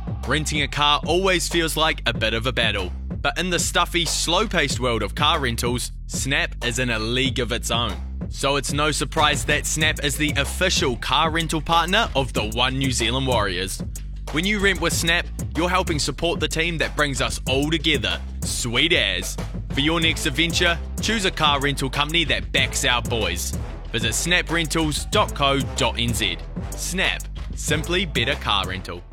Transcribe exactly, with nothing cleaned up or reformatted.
Renting a car always feels like a bit of a battle, but in the stuffy, slow-paced world of car rentals, Snap is in a league of its own. So it's no surprise that Snap is the official car rental partner of the One New Zealand Warriors. When you rent with Snap, you're helping support the team that brings us all together. Sweet as. For your next adventure, choose a car rental company that backs our boys. Visit snap rentals dot co dot n z. Snap, simply better car rental.